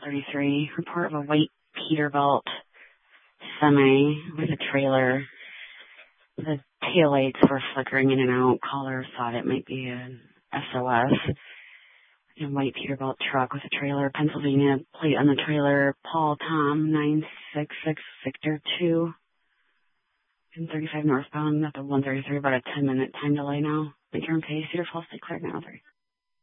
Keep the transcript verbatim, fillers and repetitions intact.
thirty-three. Report of a white Peterbilt semi with a trailer. The taillights were flickering in and out. Caller thought it might be an S O S. A white Peterbilt truck with a trailer. Pennsylvania plate on the trailer. Paul Tom nine six six Victor two. one thirty-five northbound at the one thirty-three. About a ten minute time delay now. Midterm pay. Cedar Falls, Lake Clark, nine oh three.